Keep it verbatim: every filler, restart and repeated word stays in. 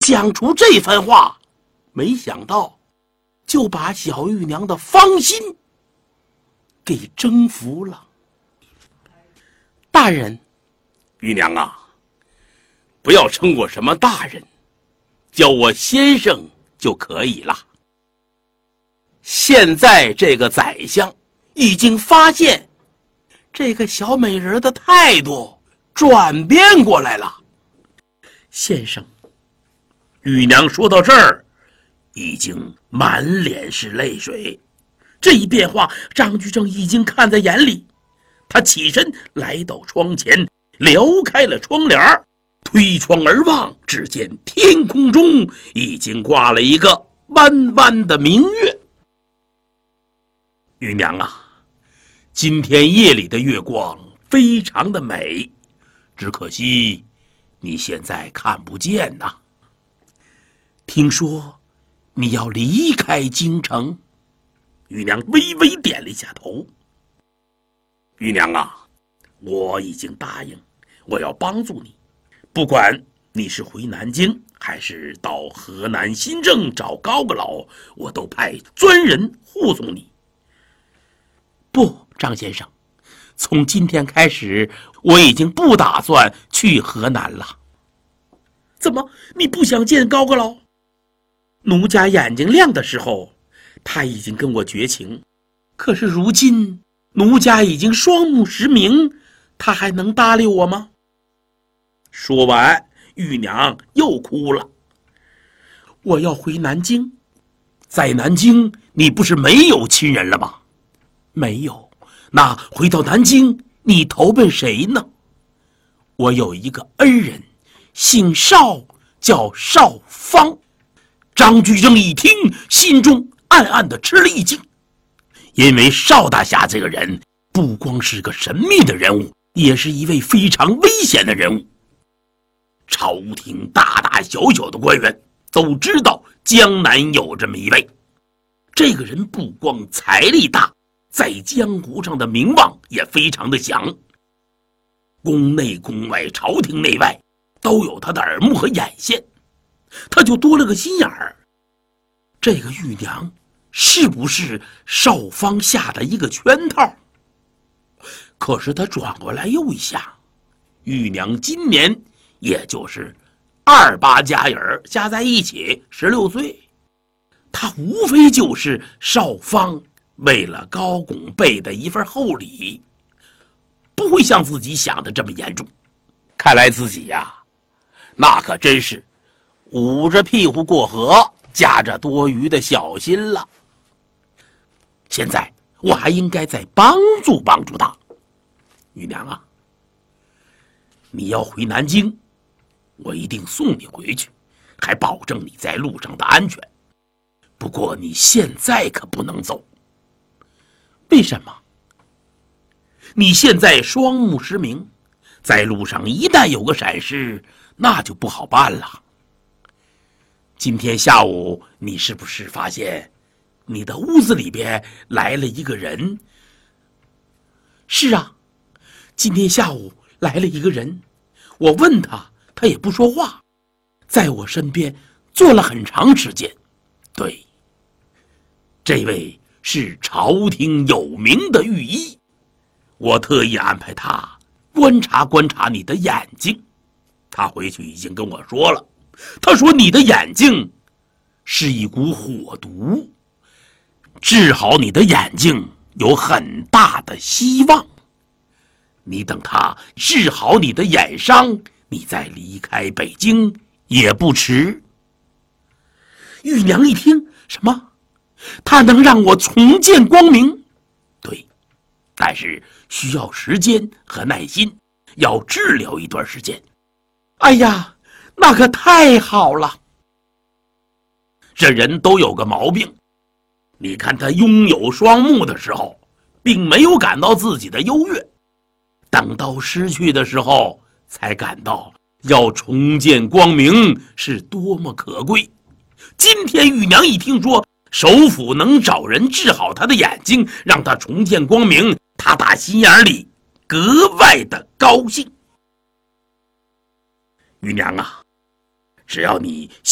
讲出这番话，没想到就把小玉娘的芳心给征服了。大人， 玉娘啊，不要称我什么大人，叫我先生就可以了。 现在这个宰相已经发现这个小美人的态度转变过来了。 先生，玉娘说到这儿已经满脸是泪水，这一变化张居正已经看在眼里。他起身来到窗前，撩开了窗帘，推窗而望，只见天空中已经挂了一个弯弯的明月。玉娘啊，今天夜里的月光非常的美，只可惜你现在看不见呐。听说你要离开京城？玉娘微微点了一下头。玉娘啊，我已经答应，我要帮助你，不管你是回南京还是到河南新郑找高阁老，我都派专人护送你。 不，张先生，从今天开始我已经不打算去河南了。 怎么，你不想见高阁老？ 奴家眼睛亮的时候他已经跟我绝情，可是如今奴家已经双目失明，他还能搭理我吗？ 说完，玉娘又哭了。 我要回南京。在南京你不是没有亲人了吗？没有。那回到南京你投奔谁呢？我有一个恩人，姓邵，叫邵芳。张居正一听，心中暗暗地吃了一惊，因为邵大侠这个人不光是个神秘的人物，也是一位非常危险的人物。朝廷大大小小的官员都知道江南有这么一位，这个人不光财力大，在江湖上的名望也非常的响，宫内宫外，朝廷内外都有他的耳目和眼线。他就多了个心眼儿，这个玉娘是不是邵芳下的一个圈套？可是他转过来又一想，玉娘今年也就是二八加眼儿加在一起十六岁，她无非就是邵芳为了高拱备的一份厚礼，不会像自己想的这么严重。看来自己呀、啊，那可真是捂着屁股过河，夹着多余的小心了。现在我还应该再帮助帮助他。玉娘啊，你要回南京，我一定送你回去，还保证你在路上的安全。不过你现在可不能走。为什么？你现在双目失明，在路上一旦有个闪失，那就不好办了。今天下午你是不是发现你的屋子里边来了一个人？是啊，今天下午来了一个人，我问他，他也不说话，在我身边坐了很长时间。对，这位是朝廷有名的御医，我特意安排他观察观察你的眼睛。他回去已经跟我说了，他说你的眼睛是一股火毒，治好你的眼睛有很大的希望。你等他治好你的眼伤，你再离开北京也不迟。玉娘一听，什么？他能让我重见光明？对，但是需要时间和耐心，要治疗一段时间。哎呀，那可太好了。这人都有个毛病，你看他拥有双目的时候，并没有感到自己的优越，等到失去的时候，才感到要重见光明是多么可贵。今天玉娘一听说首府能找人治好他的眼睛，让他重见光明，他打心眼里格外的高兴。玉娘啊，只要你